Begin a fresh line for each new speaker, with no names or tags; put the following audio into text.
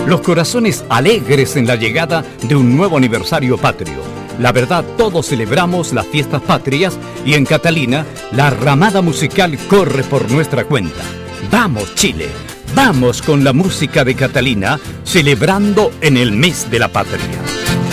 los corazones alegres en la llegada de un nuevo aniversario patrio. La verdad, todos celebramos las fiestas patrias y en Catalina la ramada musical corre por nuestra cuenta. ¡Vamos, Chile! ¡Vamos con la música de Catalina, celebrando en el mes de la patria!